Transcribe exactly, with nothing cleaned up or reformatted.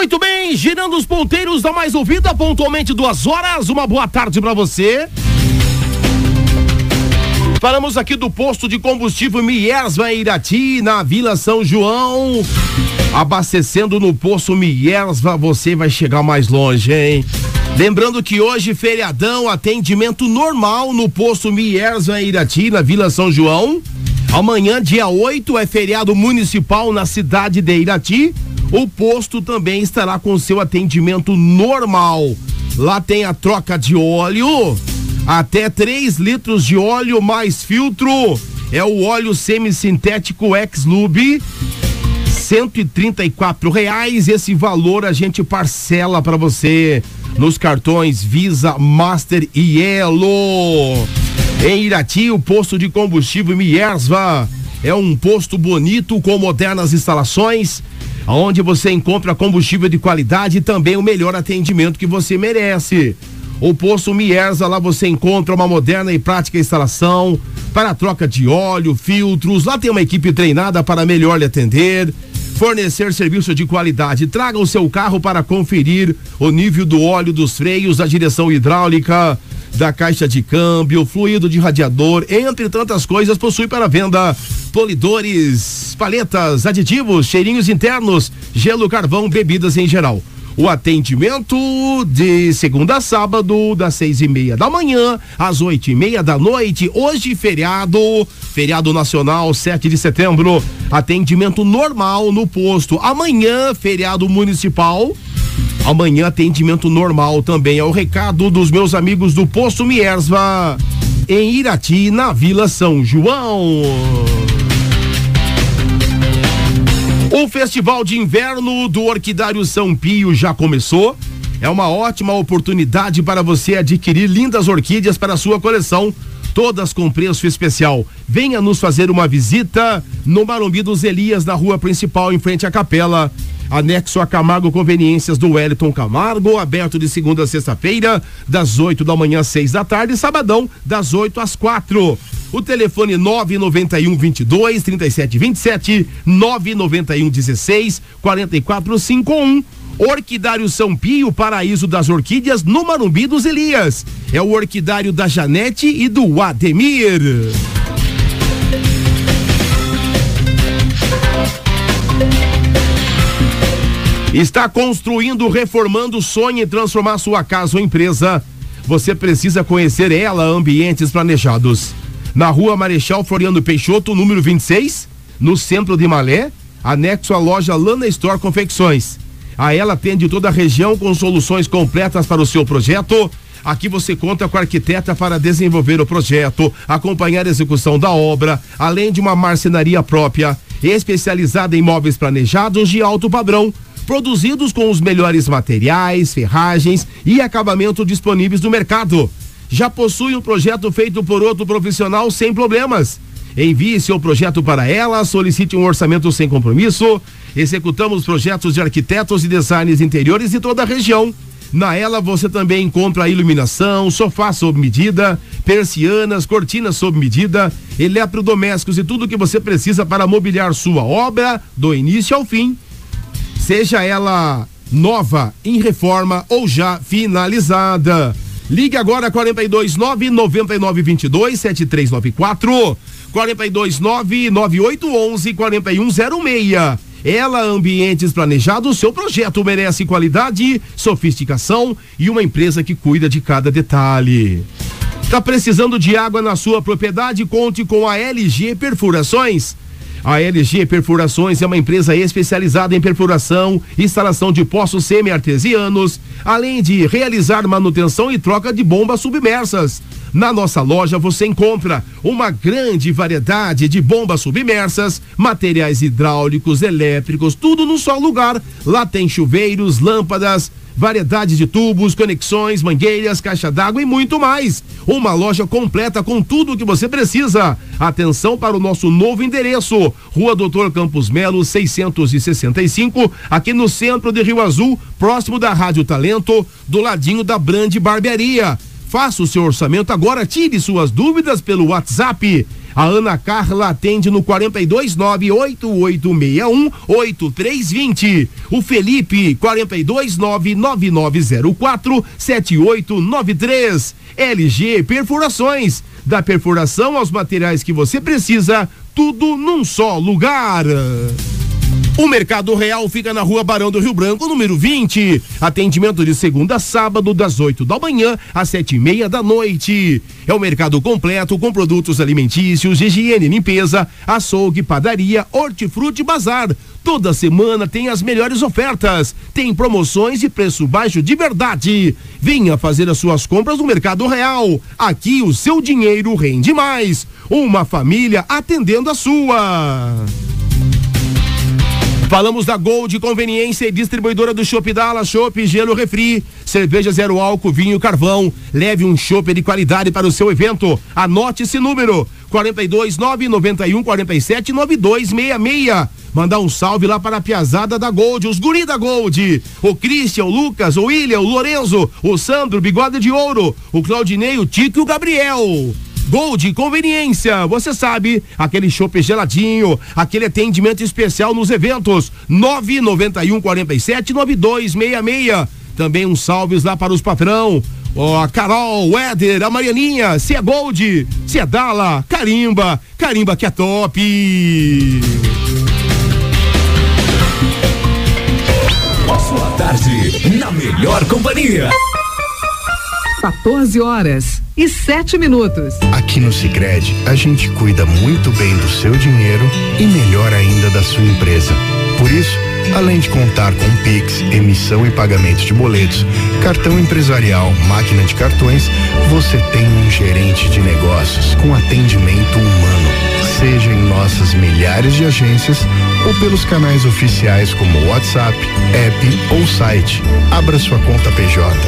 Muito bem, girando os ponteiros da mais ouvida, pontualmente duas horas. Uma boa tarde pra você. Falamos aqui do posto de combustível Miersva em Irati, na Vila São João. Abastecendo no posto Miersva, você vai chegar mais longe, hein? Lembrando que hoje, feriadão, atendimento normal no posto Miersva em Irati, na Vila São João. Amanhã, dia oito, é feriado municipal na cidade de Irati. O posto também estará com seu atendimento normal. Lá tem a troca de óleo, até três litros de óleo mais filtro. É o óleo semissintético X-Lube, cento e trinta e quatro reais. Esse valor a gente parcela para você nos cartões Visa, Master e Elo. Em Irati, o posto de combustível Miersva é um posto bonito com modernas instalações, onde você encontra combustível de qualidade e também o melhor atendimento que você merece. O posto Miersva, lá você encontra uma moderna e prática instalação para a troca de óleo, filtros. Lá tem uma equipe treinada para melhor lhe atender, fornecer serviço de qualidade. Traga o seu carro para conferir o nível do óleo dos freios, da direção hidráulica, da caixa de câmbio, fluido de radiador, entre tantas coisas. Possui para venda polidores, paletas, aditivos, cheirinhos internos, gelo, carvão, bebidas em geral. O atendimento de segunda a sábado, das seis e meia da manhã às oito e meia da noite. Hoje, feriado, feriado nacional, sete de setembro. Atendimento normal no posto. Amanhã, feriado municipal. Amanhã, atendimento normal também. É o recado dos meus amigos do posto Miersva, em Irati, na Vila São João. O Festival de Inverno do Orquidário São Pio já começou. É uma ótima oportunidade para você adquirir lindas orquídeas para a sua coleção, todas com preço especial. Venha nos fazer uma visita no Marumbi dos Elias, na rua principal, em frente à capela, anexo a Camargo Conveniências do Wellington Camargo, aberto de segunda a sexta-feira, das oito da manhã às seis da tarde, sabadão, das oito às quatro. O telefone nove nove um, vinte e dois, trinta e sete vinte e sete, nove nove um, dezesseis, quarenta e quatro cinquenta e um. Orquidário São Pio, paraíso das orquídeas, no Marumbi dos Elias. É o orquidário da Janete e do Ademir. Está construindo, reformando, sonha em transformar sua casa ou empresa? Você precisa conhecer ela, Ambientes Planejados. Na rua Marechal Floriano Peixoto, número vinte e seis, no centro de Malé, anexo à loja Lana Store Confecções. A ela atende toda a região com soluções completas para o seu projeto. Aqui você conta com a arquiteta para desenvolver o projeto, acompanhar a execução da obra, além de uma marcenaria própria, especializada em móveis planejados de alto padrão, produzidos com os melhores materiais, ferragens e acabamento disponíveis no mercado. Já possui um projeto feito por outro profissional sem problemas? Envie seu projeto para ela, solicite um orçamento sem compromisso. Executamos projetos de arquitetos e designers interiores de toda a região. Na Ela você também encontra a iluminação, sofá sob medida, persianas, cortinas sob medida, eletrodomésticos e tudo que você precisa para mobiliar sua obra do início ao fim, seja ela nova, em reforma ou já finalizada. Ligue agora quarenta e dois nove, noventa e nove, vinte e dois, setenta e três noventa e quatro, quarenta e dois nove, noventa e oito onze, quarenta e um zero seis. Ela Ambientes Planejados, seu projeto merece qualidade, sofisticação e uma empresa que cuida de cada detalhe. Tá precisando de água na sua propriedade? Conte com a L G Perfurações. A L G Perfurações é uma empresa especializada em perfuração, instalação de poços semi-artesianos, além de realizar manutenção e troca de bombas submersas. Na nossa loja você encontra uma grande variedade de bombas submersas, materiais hidráulicos, elétricos, tudo num só lugar. Lá tem chuveiros, lâmpadas, variedade de tubos, conexões, mangueiras, caixa d'água e muito mais. Uma loja completa com tudo o que você precisa. Atenção para o nosso novo endereço, Rua Doutor Campos Melo, seiscentos e sessenta e cinco, aqui no centro de Rio Azul, próximo da Rádio Talento, do ladinho da Brande Barbearia. Faça o seu orçamento agora, tire suas dúvidas pelo WhatsApp. A Ana Carla atende no quarenta e dois nove oito oito seis um oito três dois zero. O Felipe quarenta e dois nove nove nove zero quatro sete oito nove três. L G Perfurações, da perfuração aos materiais que você precisa, tudo num só lugar. O Mercado Real fica na Rua Barão do Rio Branco, número vinte. Atendimento de segunda a sábado, das oito da manhã às sete e meia da noite. É o mercado completo com produtos alimentícios, higiene e limpeza, açougue, padaria, hortifruti e bazar. Toda semana tem as melhores ofertas, tem promoções e preço baixo de verdade. Venha fazer as suas compras no Mercado Real. Aqui o seu dinheiro rende mais. Uma família atendendo a sua. Falamos da Gold Conveniência e distribuidora do Chopp Dallas, Chopp, Gelo, Refri, cerveja zero álcool, vinho, carvão. Leve um chopp de qualidade para o seu evento. Anote esse número: quarenta e dois nove noventa e um quarenta e sete noventa e dois sessenta e seis. Mandar um salve lá para a piazada da Gold, os guri da Gold. O Christian, o Lucas, o William, o Lorenzo, o Sandro, Bigode de Ouro, o Claudinei, o Tico e o Gabriel. Gold Conveniência, você sabe, aquele chopp geladinho, aquele atendimento especial nos eventos. nove noventa e um quarenta e sete noventa e dois sessenta e seis. Também uns salves lá para os patrão, ó, a Carol, o Éder, a Marianinha. Se é Gold, se é Dala, carimba, carimba que é top. Sua tarde na melhor companhia. quatorze horas e sete minutos. Aqui no Sicredi, a gente cuida muito bem do seu dinheiro e melhor ainda da sua empresa. Por isso, além de contar com Pix, emissão e pagamento de boletos, cartão empresarial, máquina de cartões, você tem um gerente de negócios com atendimento humano. Seja em nossas milhares de agências ou pelos canais oficiais como WhatsApp, app ou site. Abra sua conta P J.